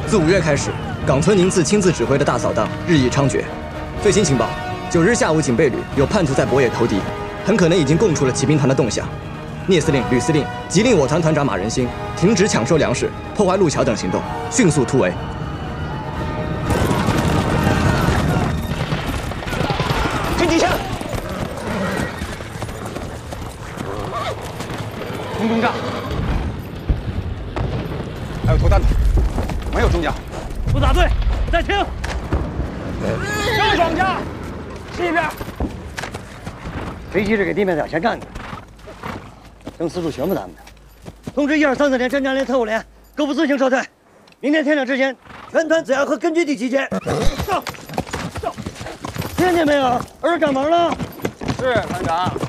自5月开始，冈村宁次亲自指挥的大扫荡日益猖獗。最新情报：9日下午，警备旅有叛徒在博野投敌，很可能已经供出了骑兵团的动向。聂司令、吕司令急令我团团长马仁兴停止抢收粮食、破坏路桥等行动，迅速突围。 听敌枪！空中战，还有投弹的，没有中甲。 不打队，再听。 正双架，西边。 飞机是给地面表前干的，正四处全部他们的。通知1、2、3、4连侦察连、特务连，各部自行撤退。明天天亮之前，全团只要和根据地集结。走，走，听见没有？儿赶忙了。 是团长。